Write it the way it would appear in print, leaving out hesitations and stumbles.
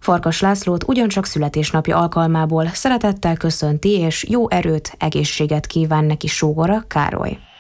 Farkas Lászlót ugyancsak születésnapja alkalmából szeretettel köszönti, és jó erőt, egészséget kíván neki sógora, Károly.